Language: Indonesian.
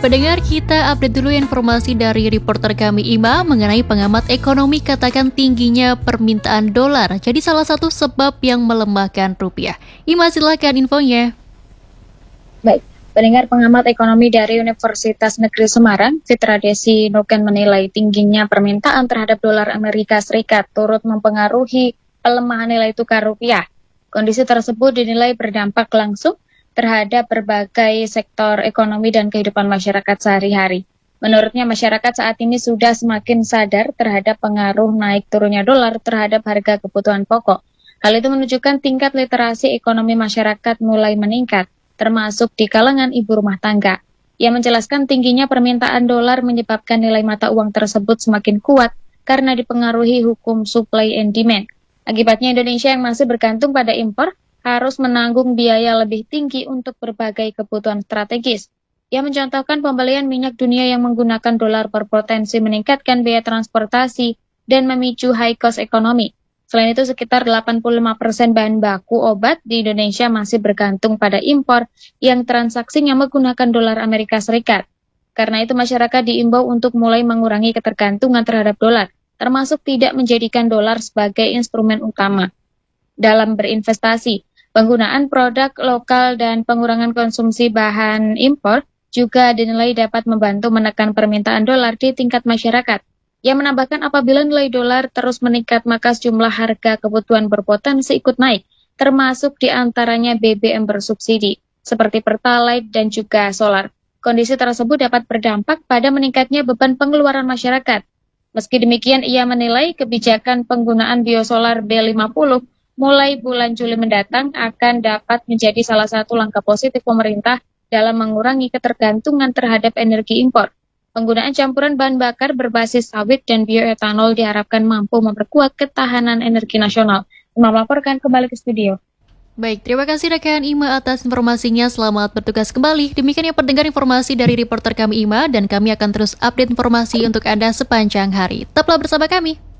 Pendengar, kita update dulu informasi dari reporter kami Ima mengenai pengamat ekonomi katakan tingginya permintaan dolar jadi salah satu sebab yang melemahkan rupiah. Ima, silakan infonya. Baik, pendengar, pengamat ekonomi dari Universitas Negeri Semarang, Fitra Desi Nuken menilai tingginya permintaan terhadap dolar Amerika Serikat turut mempengaruhi pelemahan nilai tukar rupiah. Kondisi tersebut dinilai berdampak langsung terhadap berbagai sektor ekonomi dan kehidupan masyarakat sehari-hari. Menurutnya, masyarakat saat ini sudah semakin sadar terhadap pengaruh naik turunnya dolar terhadap harga kebutuhan pokok. Hal itu menunjukkan tingkat literasi ekonomi masyarakat mulai meningkat, termasuk di kalangan ibu rumah tangga. Ia menjelaskan tingginya permintaan dolar menyebabkan nilai mata uang tersebut semakin kuat karena dipengaruhi hukum supply and demand. Akibatnya, Indonesia yang masih bergantung pada impor harus menanggung biaya lebih tinggi untuk berbagai kebutuhan strategis. Ia mencontohkan pembelian minyak dunia yang menggunakan dolar berpotensi meningkatkan biaya transportasi dan memicu high cost ekonomi. Selain itu, sekitar 85% bahan baku obat di Indonesia masih bergantung pada impor yang transaksinya menggunakan dolar Amerika Serikat. Karena itu, masyarakat diimbau untuk mulai mengurangi ketergantungan terhadap dolar, termasuk tidak menjadikan dolar sebagai instrumen utama dalam berinvestasi. Penggunaan produk lokal dan pengurangan konsumsi bahan impor juga dinilai dapat membantu menekan permintaan dolar di tingkat masyarakat. Ia menambahkan apabila nilai dolar terus meningkat maka sejumlah harga kebutuhan berpotensi ikut naik, termasuk diantaranya BBM bersubsidi, seperti Pertalite dan juga solar. Kondisi tersebut dapat berdampak pada meningkatnya beban pengeluaran masyarakat. Meski demikian, ia menilai kebijakan penggunaan biosolar B50 mulai bulan Juli mendatang akan dapat menjadi salah satu langkah positif pemerintah dalam mengurangi ketergantungan terhadap energi impor. Penggunaan campuran bahan bakar berbasis sawit dan bioetanol diharapkan mampu memperkuat ketahanan energi nasional. Melaporkan kembali ke studio. Baik, terima kasih rekan Ima atas informasinya. Selamat bertugas kembali. Demikian yang pendengar informasi dari reporter kami Ima, dan kami akan terus update informasi untuk Anda sepanjang hari. Tetaplah bersama kami.